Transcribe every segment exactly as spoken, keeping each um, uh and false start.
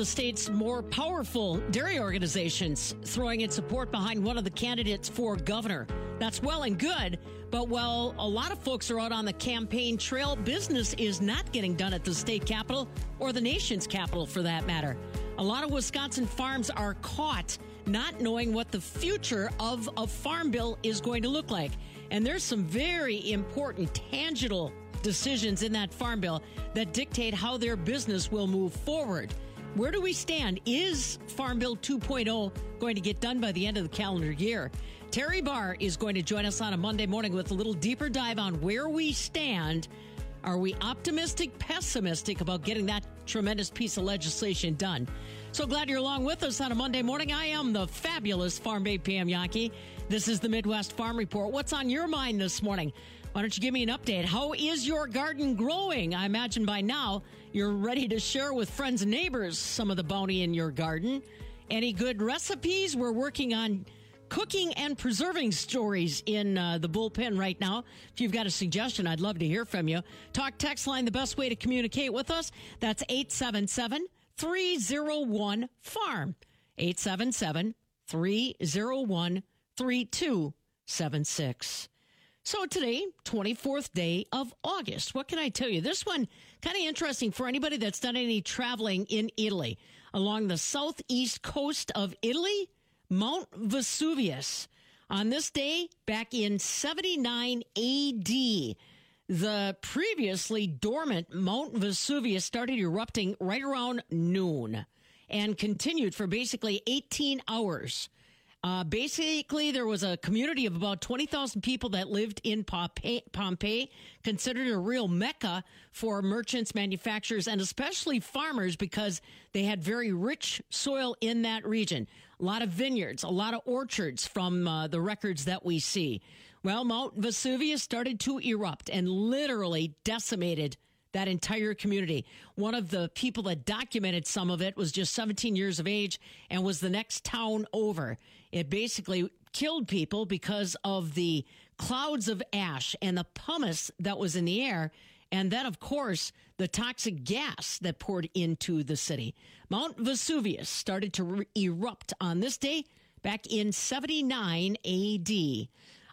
the state's more powerful dairy organizations throwing its support behind one of the candidates for governor. That's well and good, but while a lot of folks are out on the campaign trail, business is not getting done at the state capitol or the nation's capital for that matter. A lot of Wisconsin farms are caught not knowing what the future of a farm bill is going to look like. And there's some very important, tangible decisions in that farm bill that dictate how their business will move forward. Where do we stand? Is Farm Bill two point oh going to get done by the end of the calendar year? Terry Barr is going to join us on a Monday morning with a little deeper dive on where we stand. Are we optimistic, pessimistic about getting that tremendous piece of legislation done? So glad you're along with us on a Monday morning. I am the fabulous Farm Babe Pam Yankee. This is the Midwest Farm Report. What's on your mind this morning? Why don't you give me an update? How is your garden growing? I imagine by now you're ready to share with friends and neighbors some of the bounty in your garden. Any good recipes? We're working on cooking and preserving stories in uh, the bullpen right now. If you've got a suggestion, I'd love to hear from you. Talk text line, the best way to communicate with us. That's eight seven seven, three oh one, farm. eight seven seven, three oh one, three two seven six. So today, twenty-fourth day of August. What can I tell you? This one kind of interesting for anybody that's done any traveling in Italy. Along the southeast coast of Italy, Mount Vesuvius. On this day, back in seventy-nine A D, the previously dormant Mount Vesuvius started erupting right around noon and continued for basically eighteen hours. Uh, basically, there was a community of about twenty thousand people that lived in Pompeii, Pompeii, considered a real mecca for merchants, manufacturers, and especially farmers because they had very rich soil in that region. A lot of vineyards, a lot of orchards from uh, the records that we see. Well, Mount Vesuvius started to erupt and literally decimated that entire community. One of the people that documented some of it was just seventeen years of age and was the next town over. It basically killed people because of the clouds of ash and the pumice that was in the air. And then, of course, the toxic gas that poured into the city. Mount Vesuvius started to re- erupt on this day back in seventy-nine A D.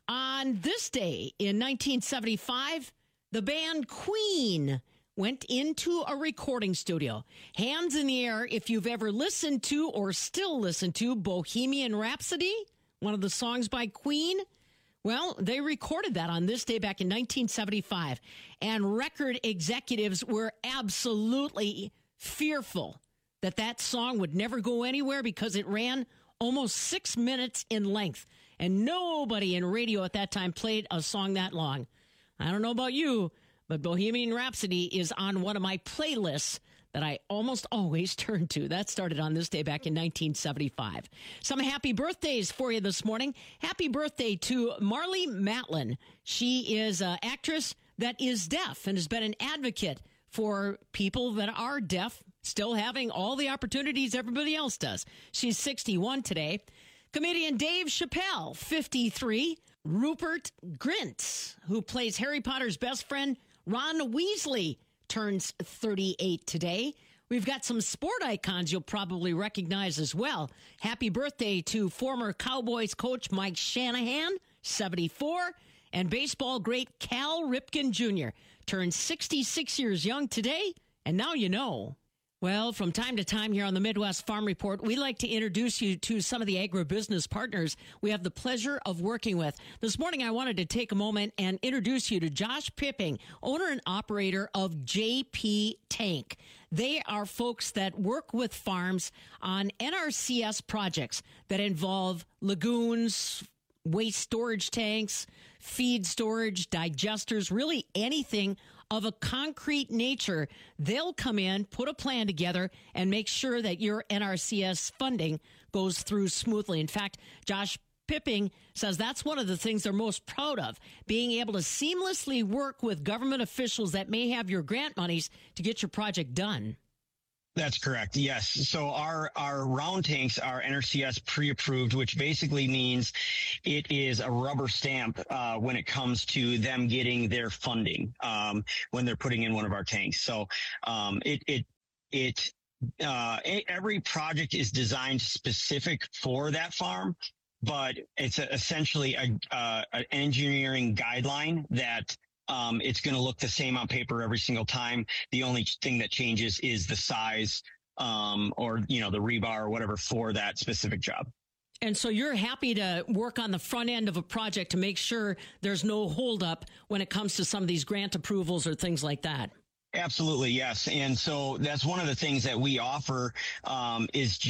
On this day in nineteen seventy-five, the band Queen went into a recording studio. Hands in the air if you've ever listened to or still listen to Bohemian Rhapsody, one of the songs by Queen. Well, they recorded that on this day back in nineteen seventy-five. And record executives were absolutely fearful that that song would never go anywhere because it ran almost six minutes in length. And nobody in radio at that time played a song that long. I don't know about you, but Bohemian Rhapsody is on one of my playlists that I almost always turn to. That started on this day back in nineteen seventy-five. Some happy birthdays for you this morning. Happy birthday to Marlee Matlin. She is an actress that is deaf and has been an advocate for people that are deaf, still having all the opportunities everybody else does. She's sixty-one today. Comedian Dave Chappelle, fifty-three. Rupert Grint, who plays Harry Potter's best friend, Ron Weasley, turns thirty-eight today. We've got some sport icons you'll probably recognize as well. Happy birthday to former Cowboys coach Mike Shanahan, seventy-four, and baseball great Cal Ripken Junior turns sixty-six years young today, and now you know. Well, from time to time here on the Midwest Farm Report, we like to introduce you to some of the agribusiness partners we have the pleasure of working with. This morning, I wanted to take a moment and introduce you to Josh Pipping, owner and operator of J P Tank. They are folks that work with farms on N R C S projects that involve lagoons, waste storage tanks, feed storage, digesters, really anything of a concrete nature. They'll come in, put a plan together, and make sure that your N R C S funding goes through smoothly. In fact, Josh Pipping says that's one of the things they're most proud of, being able to seamlessly work with government officials that may have your grant monies to get your project done. That's correct. Yes. So our, our round tanks are N R C S pre-approved, which basically means it is a rubber stamp uh, when it comes to them getting their funding um, when they're putting in one of our tanks. So um, it, it, it, uh, every project is designed specific for that farm, but it's a, essentially a, uh, an engineering guideline that um, it's going to look the same on paper every single time. The only thing that changes is the size um, or, you know, the rebar or whatever for that specific job. And so you're happy to work on the front end of a project to make sure there's no holdup when it comes to some of these grant approvals or things like that. Absolutely, yes. And so that's one of the things that we offer um, is